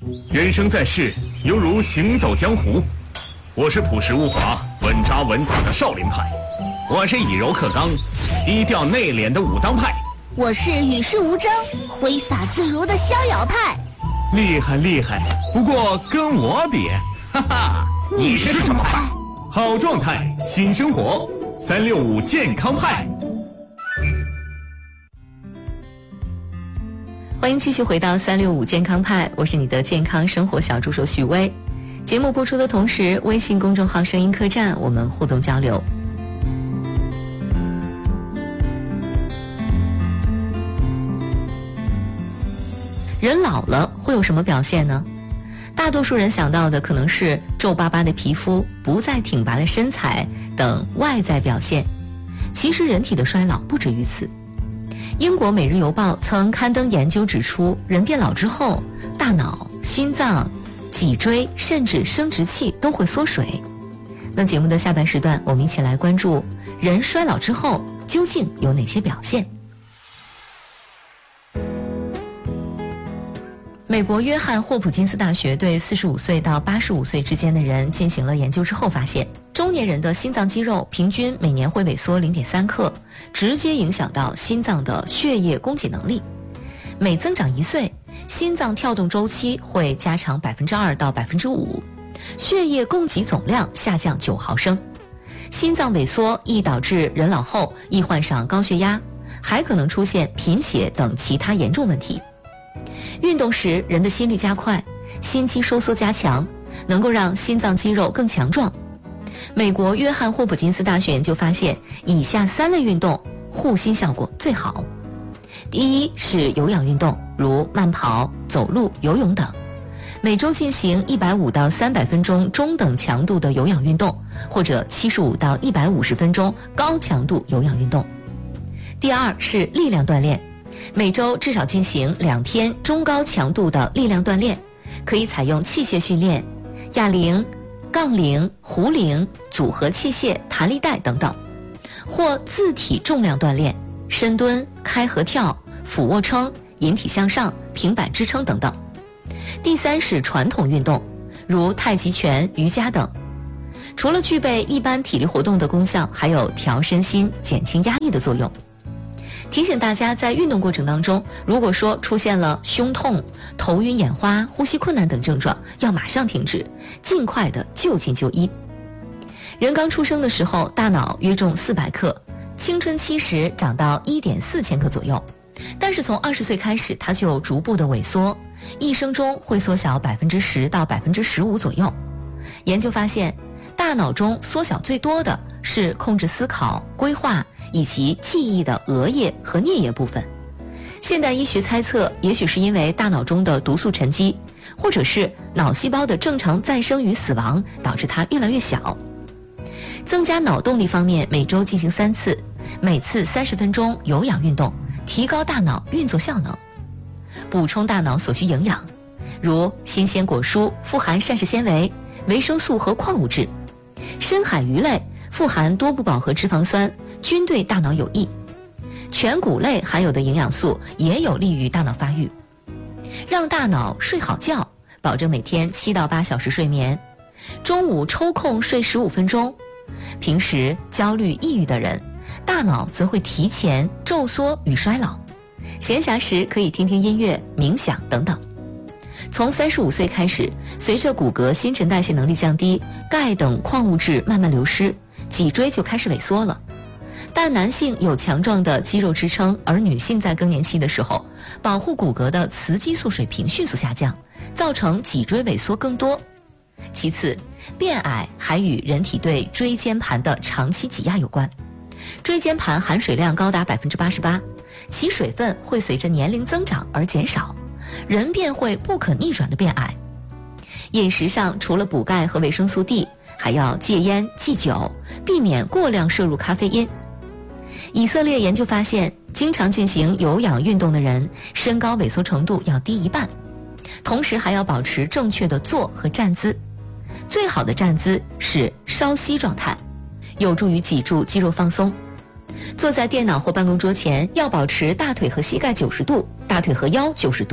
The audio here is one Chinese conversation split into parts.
人生在世，犹如行走江湖。我是朴实无华、稳扎稳打的少林派，我是以柔克刚、低调内敛的武当派， 我是与世无争、挥洒自如的逍遥派。 厉害厉害，不过跟我比，哈哈， 你是什么派？ 好状态，新生活，365健康派。 欢迎继续回到365健康派，我是你的健康生活小助手许薇。节目播出的同时，微信公众号声音客栈我们互动交流。人老了会有什么表现呢？大多数人想到的可能是皱巴巴的皮肤、不再挺拔的身材等外在表现。其实人体的衰老不止于此。英国《每日邮报》曾刊登研究指出，人变老之后，大脑、心脏、脊椎甚至生殖器都会缩水。那节目的下半时段，我们一起来关注人衰老之后究竟有哪些表现。美国约翰霍普金斯大学对45岁到85岁之间的人进行了研究之后发现，中年人的心脏肌肉平均每年会萎缩0.3克，直接影响到心脏的血液供给能力。每增长1岁，心脏跳动周期会加长2%到5%，血液供给总量下降9毫升。心脏萎缩易导致人老后易患上高血压，还可能出现贫血等其他严重问题。运动时，人的心率加快，心肌收缩加强，能够让心脏肌肉更强壮。美国约翰霍普金斯大学研究发现，以下3类运动护心效果最好。第一是有氧运动，如慢跑、走路、游泳等，每周进行150到300分钟中等强度的有氧运动，或者75到150分钟高强度有氧运动。第二是力量锻炼，每周至少进行2天中高强度的力量锻炼，可以采用器械训练、哑铃、杠铃、壶铃、组合器械、弹力带等等，或自体重量锻炼，深蹲、开合跳、俯卧撑、引体向上、平板支撑等等。第三是传统运动，如太极拳、瑜伽等，除了具备一般体力活动的功效，还有调身心、减轻压力的作用。提醒大家，在运动过程当中，如果说出现了胸痛、头晕眼花、呼吸困难等症状，要马上停止，尽快的就近就医。人刚出生的时候，大脑约重400克，青春期时长到1.4千克左右，但是从20岁开始，它就逐步的萎缩，一生中会缩小10%到15%左右。研究发现，大脑中缩小最多的是控制思考、规划以及记忆的额叶和颞叶部分。现代医学猜测，也许是因为大脑中的毒素沉积，或者是脑细胞的正常再生与死亡，导致它越来越小。增加脑动力方面，每周进行3次，每次30分钟有氧运动，提高大脑运作效能。补充大脑所需营养，如新鲜果蔬富含膳食纤维、维生素和矿物质，深海鱼类富含多不饱和脂肪酸，均对大脑有益。全谷类含有的营养素也有利于大脑发育。让大脑睡好觉，保证每天7到8小时睡眠，中午抽空睡15分钟。平时焦虑抑郁的人，大脑则会提前皱缩与衰老。闲暇时可以听听音乐、冥想等等。从35岁开始，随着骨骼新陈代谢能力降低，钙等矿物质慢慢流失，脊椎就开始萎缩了。但男性有强壮的肌肉支撑，而女性在更年期的时候，保护骨骼的雌激素水平迅速下降，造成脊椎萎缩更多。其次，变矮还与人体对椎间盘的长期挤压有关。椎间盘含水量高达88%，其水分会随着年龄增长而减少，人便会不可逆转的变矮。饮食上除了补钙和维生素 D， 还要戒烟忌酒，避免过量摄入咖啡因。以色列研究发现，经常进行有氧运动的人，身高萎缩程度要低1半，同时还要保持正确的坐和站姿。最好的站姿是稍息状态，有助于脊柱肌肉放松。坐在电脑或办公桌前，要保持大腿和膝盖90度，大腿和腰90度，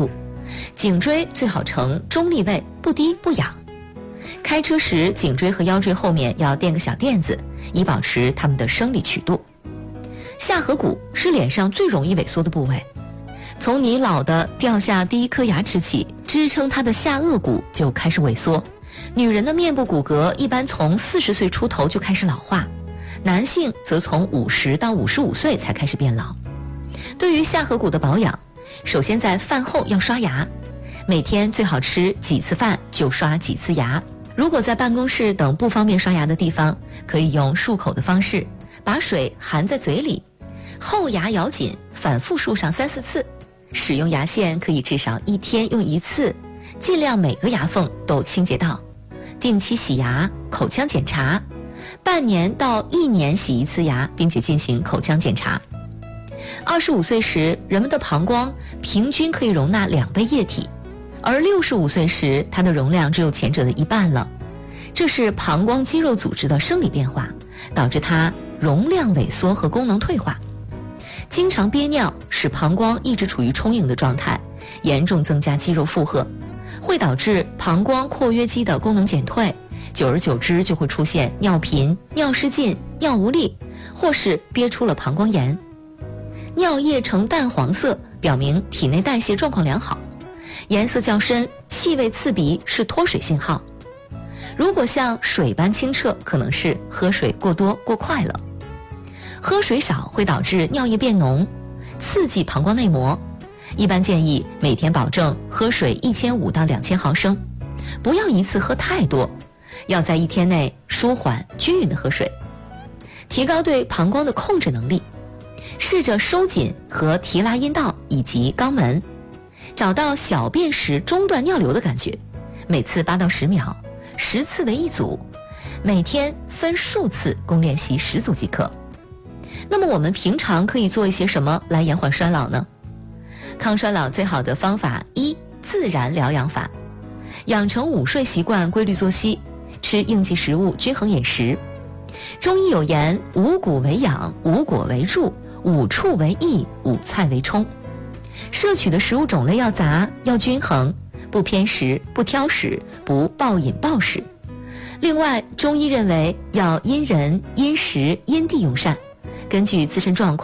颈椎最好呈中立位，不低不仰。开车时，颈椎和腰椎后面要垫个小垫子，以保持它们的生理曲度。下颌骨是脸上最容易萎缩的部位，从你老的掉下第一颗牙齿起，支撑它的下颚骨就开始萎缩。女人的面部骨骼一般从40岁出头就开始老化，男性则从50到55岁才开始变老。对于下颌骨的保养，首先在饭后要刷牙，每天最好吃几次饭就刷几次牙。如果在办公室等不方便刷牙的地方，可以用漱口的方式，把水含在嘴里，后牙咬紧，反复漱上3-4次。使用牙线可以至少1天用1次，尽量每个牙缝都清洁到。定期洗牙、口腔检查，半年到1年洗1次牙，并且进行口腔检查。25岁时，人们的膀胱平均可以容纳2杯液体，而65岁时，它的容量只有前者的1半了。这是膀胱肌肉组织的生理变化，导致它容量萎缩和功能退化。经常憋尿使膀胱一直处于充盈的状态，严重增加肌肉负荷，会导致膀胱括约肌的功能减退，久而久之就会出现尿频、尿失禁、尿无力，或是憋出了膀胱炎。尿液呈淡黄色，表明体内代谢状况良好；颜色较深、气味刺鼻是脱水信号。如果像水般清澈，可能是喝水过多过快了。喝水少会导致尿液变浓，刺激膀胱内膜。一般建议每天保证喝水1500到2000毫升，不要一次喝太多，要在1天内舒缓均匀的喝水，提高对膀胱的控制能力。试着收紧和提拉阴道以及肛门，找到小便时中断尿流的感觉，每次8到10秒，10次为1组，每天分数次共练习10组即可。那么我们平常可以做一些什么来延缓衰老呢？抗衰老最好的方法1，自然疗养法，养成午睡习惯，规律作息，吃应季食物，均衡饮食。中医有言，五谷为养，五果为助，五畜为益，五菜为充。摄取的食物种类要杂，要均衡，不偏食，不挑食，不暴饮暴食。另外，中医认为要因人、因时、因地用膳，根据自身状况